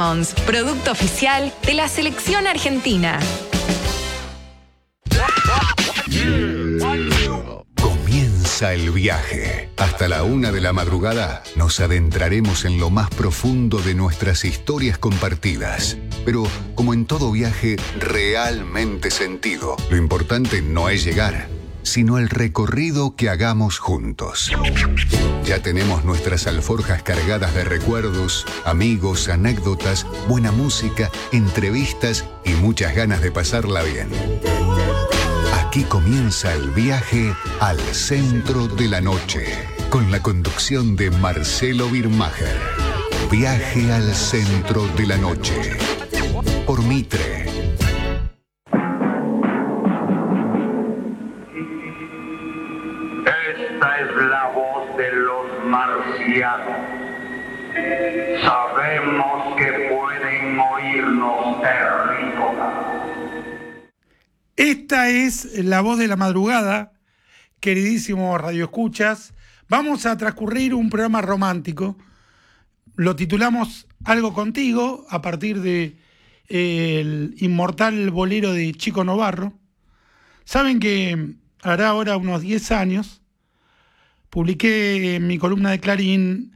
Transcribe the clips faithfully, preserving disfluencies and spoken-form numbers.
Lemons, producto oficial de la selección argentina. Comienza el viaje. Hasta la una de la madrugada nos adentraremos en lo más profundo de nuestras historias compartidas. Pero, como en todo viaje realmente sentido, lo importante no es llegar, sino el recorrido que hagamos juntos. Ya tenemos nuestras alforjas cargadas de recuerdos, amigos, anécdotas, buena música, entrevistas y muchas ganas de pasarla bien. Aquí comienza el viaje al centro de la noche, con la conducción de Marcelo Birmacher. Viaje al centro de la noche, por Mitre. Esta es la voz de los marcianos. Sabemos que pueden oírnos, terrícolas. Esta es la voz de la madrugada, queridísimos radioescuchas. Vamos a transcurrir un programa romántico. Lo titulamos Algo Contigo, a partir de eh, el inmortal bolero de Chico Novarro. Saben que hará ahora unos diez años publiqué en mi columna de Clarín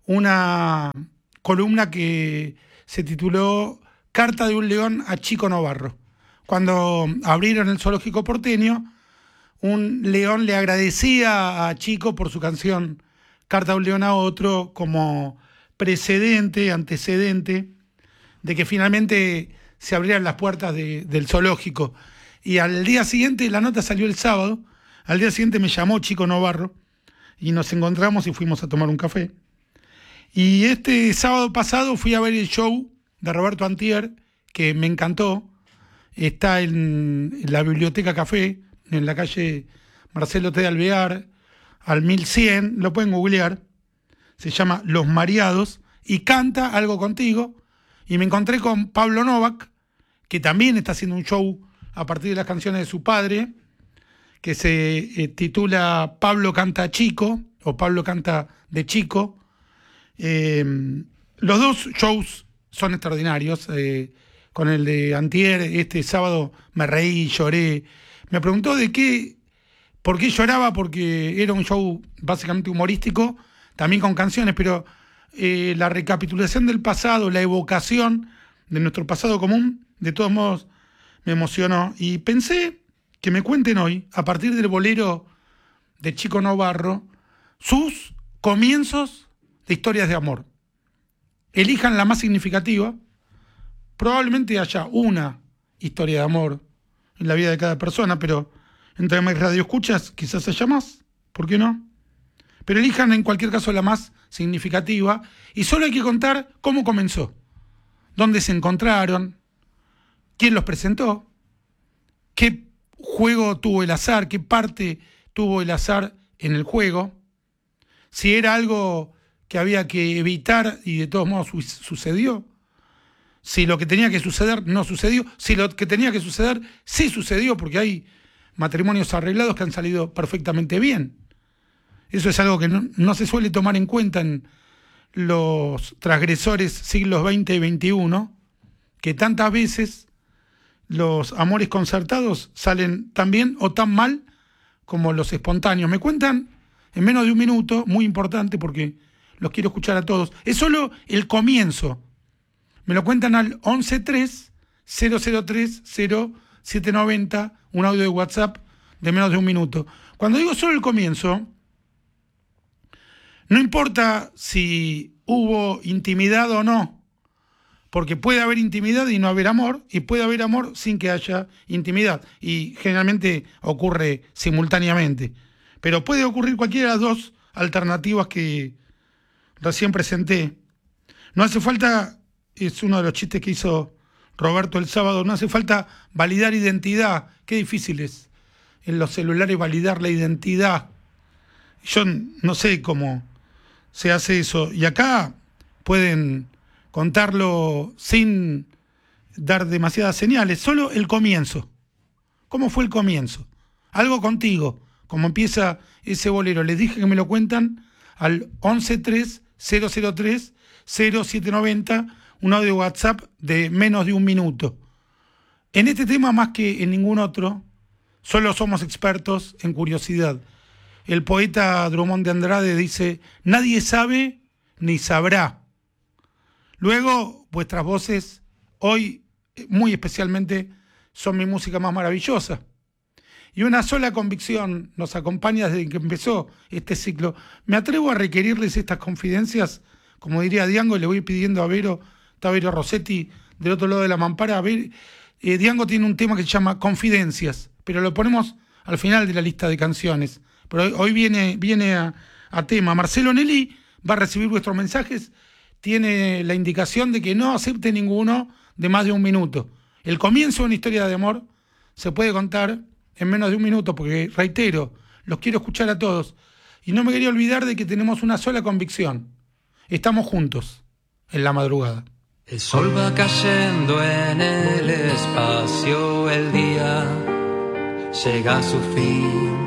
una columna que se tituló Carta de un león a Chico Novarro. Cuando abrieron el zoológico porteño, un león le agradecía a Chico por su canción Carta de un león a otro como precedente, antecedente de que finalmente se abrieran las puertas de, del zoológico. Y al día siguiente, la nota salió el sábado, al día siguiente me llamó Chico Novarro y nos encontramos y fuimos a tomar un café. Y este sábado pasado fui a ver el show de Roberto Antier, que me encantó. Está en, en la Biblioteca Café, en la calle Marcelo T. de Alvear, al mil cien, lo pueden googlear. Se llama Los Mareados y canta Algo Contigo. Y me encontré con Pablo Novak, que también está haciendo un show a partir de las canciones de su padre, que se eh, titula Pablo Canta Chico, o Pablo Canta de Chico. Eh, los dos shows son extraordinarios. Eh, con el de Antier, este sábado me reí, lloré. Me preguntó de qué, por qué lloraba, porque era un show básicamente humorístico, también con canciones, pero eh, la recapitulación del pasado, la evocación de nuestro pasado común, de todos modos me emocionó. Y pensé que me cuenten hoy, a partir del bolero de Chico Novarro, sus comienzos de historias de amor. Elijan la más significativa. Probablemente haya una historia de amor en la vida de cada persona, pero entre mis radioescuchas quizás haya más. ¿Por qué no? Pero elijan en cualquier caso la más significativa y solo hay que contar cómo comenzó, dónde se encontraron, quién los presentó, qué juego tuvo el azar, qué parte tuvo el azar en el juego, si era algo que había que evitar y de todos modos su- sucedió, si lo que tenía que suceder no sucedió, si lo que tenía que suceder sí sucedió, porque hay matrimonios arreglados que han salido perfectamente bien. Eso es algo que no, no se suele tomar en cuenta en los transgresores siglos veinte y veintiuno, que tantas veces los amores concertados salen tan bien o tan mal como los espontáneos. Me cuentan en menos de un minuto, muy importante porque los quiero escuchar a todos. Es solo el comienzo. Me lo cuentan al once tres cero cero tres cero siete nueve cero, un audio de WhatsApp de menos de un minuto. Cuando digo solo el comienzo, no importa si hubo intimidad o no, porque puede haber intimidad y no haber amor, y puede haber amor sin que haya intimidad, y generalmente ocurre simultáneamente. Pero puede ocurrir cualquiera de las dos alternativas que recién presenté. No hace falta, es uno de los chistes que hizo Roberto el sábado, no hace falta validar identidad. Qué difícil es en los celulares validar la identidad. Yo no sé cómo se hace eso. Y acá pueden contarlo sin dar demasiadas señales, solo el comienzo. ¿Cómo fue el comienzo? Algo contigo, como empieza ese bolero. Les dije que me lo cuentan al once tres cero cero tres cero siete nueve cero, un audio WhatsApp de menos de un minuto. En este tema, más que en ningún otro, solo somos expertos en curiosidad. El poeta Drummond de Andrade dice: nadie sabe ni sabrá. Luego, vuestras voces, hoy muy especialmente, son mi música más maravillosa. Y una sola convicción nos acompaña desde que empezó este ciclo. Me atrevo a requerirles estas confidencias, como diría Diango, y le voy pidiendo a Vero, está Vero Rossetti del otro lado de la mampara. A ver, eh, Diango tiene un tema que se llama Confidencias, pero lo ponemos al final de la lista de canciones. Pero hoy, hoy viene, viene a, a tema. Marcelo Nelly va a recibir vuestros mensajes. Tiene la indicación de que no acepte ninguno de más de un minuto. El comienzo de una historia de amor se puede contar en menos de un minuto, porque, reitero, los quiero escuchar a todos. Y no me quería olvidar de que tenemos una sola convicción. Estamos juntos en la madrugada. El sol va cayendo en el espacio, el día llega a su fin.